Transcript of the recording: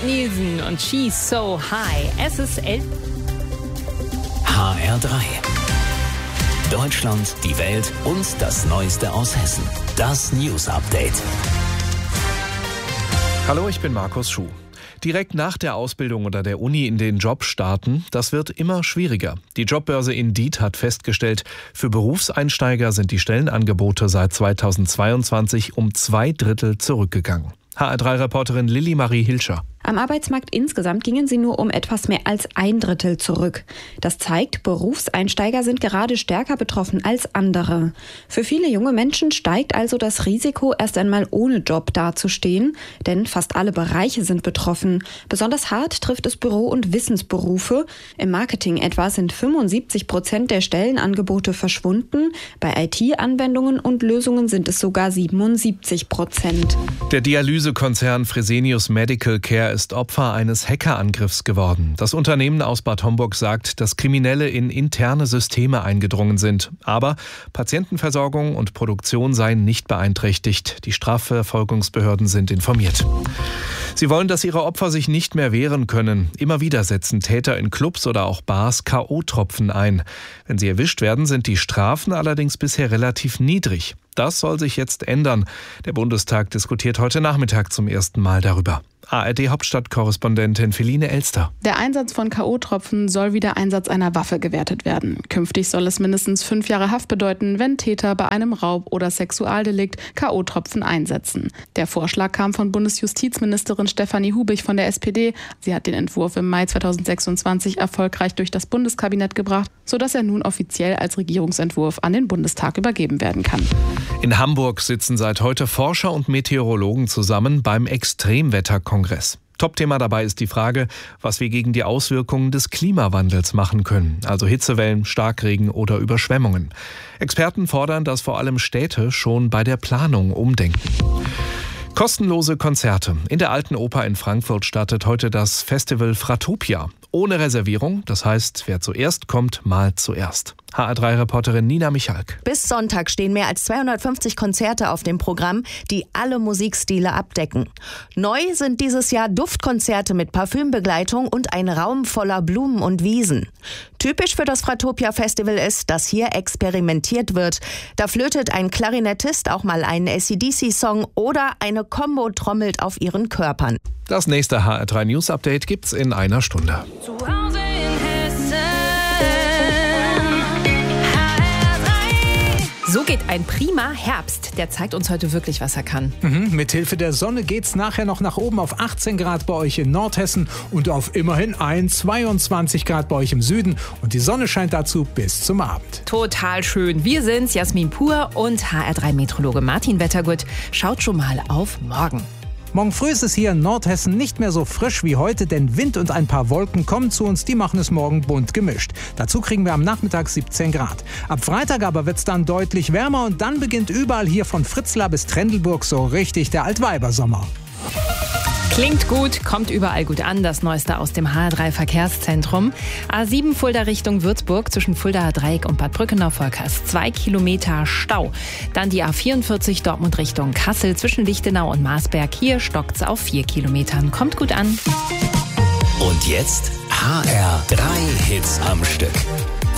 Nielsen und She's So High. Es ist 11. HR3. Deutschland, die Welt und das Neueste aus Hessen. Das News Update. Hallo, ich bin Markus Schuh. Direkt nach der Ausbildung oder der Uni in den Job starten, das wird immer schwieriger. Die Jobbörse Indeed hat festgestellt, für Berufseinsteiger sind die Stellenangebote seit 2022 um 2/3 zurückgegangen. HR3-Reporterin Lilly Marie Hilscher. Am Arbeitsmarkt insgesamt gingen sie nur um etwas mehr als 1/3 zurück. Das zeigt, Berufseinsteiger sind gerade stärker betroffen als andere. Für viele junge Menschen steigt also das Risiko, erst einmal ohne Job dazustehen, denn fast alle Bereiche sind betroffen. Besonders hart trifft es Büro- und Wissensberufe. Im Marketing etwa sind 75% der Stellenangebote verschwunden. Bei IT-Anwendungen und Lösungen sind es sogar 77%. Der Dialysekonzern Fresenius Medical Care ist Opfer eines Hackerangriffs geworden. Das Unternehmen aus Bad Homburg sagt, dass Kriminelle in interne Systeme eingedrungen sind. Aber Patientenversorgung und Produktion seien nicht beeinträchtigt. Die Strafverfolgungsbehörden sind informiert. Sie wollen, dass ihre Opfer sich nicht mehr wehren können. Immer wieder setzen Täter in Clubs oder auch Bars K.O.-Tropfen ein. Wenn sie erwischt werden, sind die Strafen allerdings bisher relativ niedrig. Das soll sich jetzt ändern. Der Bundestag diskutiert heute Nachmittag zum ersten Mal darüber. ARD-Hauptstadtkorrespondentin Feline Elster. Der Einsatz von K.O.-Tropfen soll wie der Einsatz einer Waffe gewertet werden. Künftig soll es mindestens 5 Jahre Haft bedeuten, wenn Täter bei einem Raub- oder Sexualdelikt K.O.-Tropfen einsetzen. Der Vorschlag kam von Bundesjustizministerin Stefanie Hubich von der SPD. Sie hat den Entwurf im Mai 2026 erfolgreich durch das Bundeskabinett gebracht, sodass er nun offiziell als Regierungsentwurf an den Bundestag übergeben werden kann. In Hamburg sitzen seit heute Forscher und Meteorologen zusammen beim Extremwetterkongress. Topthema dabei ist die Frage, was wir gegen die Auswirkungen des Klimawandels machen können, also Hitzewellen, Starkregen oder Überschwemmungen. Experten fordern, dass vor allem Städte schon bei der Planung umdenken. Kostenlose Konzerte. In der Alten Oper in Frankfurt startet heute das Festival Fratopia. Ohne Reservierung, das heißt, wer zuerst kommt, malt zuerst. HR3-Reporterin Nina Michalk. Bis Sonntag stehen mehr als 250 Konzerte auf dem Programm, die alle Musikstile abdecken. Neu sind dieses Jahr Duftkonzerte mit Parfümbegleitung und ein Raum voller Blumen und Wiesen. Typisch für das Fratopia-Festival ist, dass hier experimentiert wird. Da flötet ein Klarinettist auch mal einen AC/DC-Song oder eine Combo trommelt auf ihren Körpern. Das nächste HR3 News Update gibt's in einer Stunde. Zu Hause in Hessen. So geht ein prima Herbst. Der zeigt uns heute wirklich, was er kann. Mithilfe der Sonne geht's nachher noch nach oben auf 18 Grad bei euch in Nordhessen und auf immerhin 22 Grad bei euch im Süden. Und die Sonne scheint dazu bis zum Abend. Total schön. Wir sind's, Jasmin Pur und HR3-Meteorologe Martin Wettergut. Schaut schon mal auf morgen. Morgen früh ist es hier in Nordhessen nicht mehr so frisch wie heute, denn Wind und ein paar Wolken kommen zu uns, die machen es morgen bunt gemischt. Dazu kriegen wir am Nachmittag 17 Grad. Ab Freitag aber wird es dann deutlich wärmer und dann beginnt überall hier von Fritzlar bis Trendelburg so richtig der Altweibersommer. Klingt gut, kommt überall gut an, das Neueste aus dem HR3-Verkehrszentrum. A7 Fulda Richtung Würzburg zwischen Fuldaer Dreieck und Bad Brückenau-Volkers 2 Kilometer Stau. Dann die A44 Dortmund Richtung Kassel zwischen Lichtenau und Marsberg. Hier stockt's auf 4 Kilometern. Kommt gut an. Und jetzt HR3 Hits am Stück.